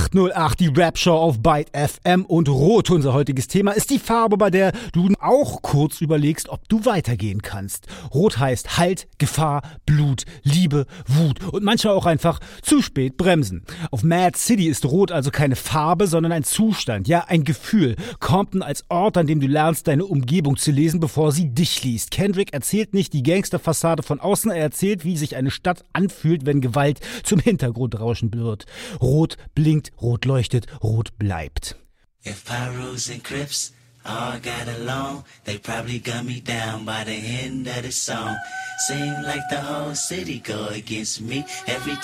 808, die Rap-Show auf Byte FM und Rot. Unser heutiges Thema ist die Farbe, bei der du auch kurz überlegst, ob du weitergehen kannst. Rot heißt Halt, Gefahr, Blut, Liebe, Wut und manchmal auch einfach zu spät bremsen. Auf Mad City ist Rot also keine Farbe, sondern ein Zustand, ja ein Gefühl. Compton als Ort, an dem du lernst, deine Umgebung zu lesen, bevor sie dich liest. Kendrick erzählt nicht die Gangsterfassade von außen, er erzählt, wie sich eine Stadt anfühlt, wenn Gewalt zum Hintergrundrauschen wird. Rot blinkt, rot leuchtet, rot bleibt. If Pyrus and Crips all got along, they probably gun me down by the end of the song. Seem like the whole city go against me every